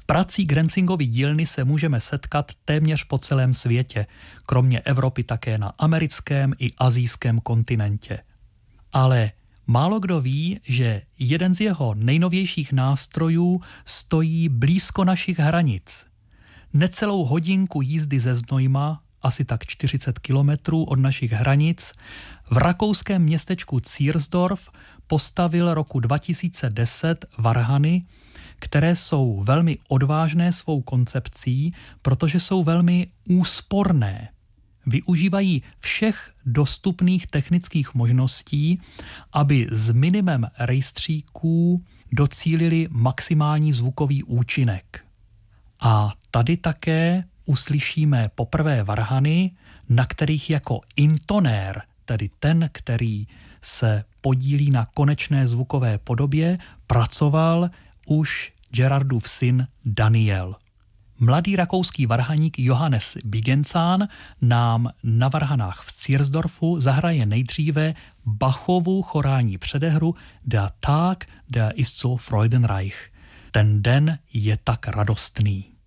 prací Grenzingovy dílny se můžeme setkat téměř po celém světě, kromě Evropy také na americkém i asijském kontinentě. Ale málo kdo ví, že jeden z jeho nejnovějších nástrojů stojí blízko našich hranic. Necelou hodinku jízdy ze Znojma, asi tak 40 kilometrů od našich hranic, v rakouském městečku Ziersdorf postavil roku 2010 varhany, které jsou velmi odvážné svou koncepcí, protože jsou velmi úsporné. Využívají všech dostupných technických možností, aby s minimem rejstříků docílili maximální zvukový účinek. A tady také uslyšíme poprvé varhany, na kterých jako intonér, tedy ten, který se podílí na konečné zvukové podobě, pracoval už Gerardův syn Daniel. Mladý rakouský varhaník Johannes Bigenzahn nám na varhanách v Ziersdorfu zahraje nejdříve Bachovu chorální předehru Der Tag, der ist so freudenreich. Ten den je tak radostný.